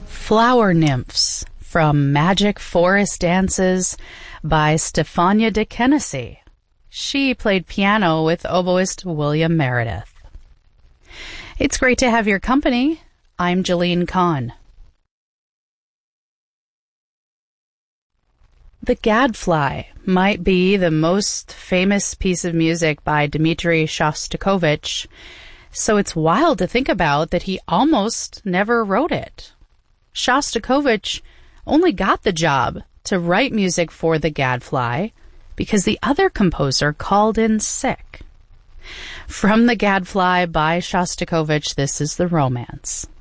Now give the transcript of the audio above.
Flower Nymphs from Magic Forest Dances by Stefania de Kenesey. She played piano with oboist William Meredith. It's great to have your company. I'm Jeline Kahn. The Gadfly might be the most famous piece of music by Dmitri Shostakovich, so it's wild to think about that he almost never wrote it. Shostakovich only got the job to write music for The Gadfly because the other composer called in sick. From The Gadfly by Shostakovich, this is The Romance.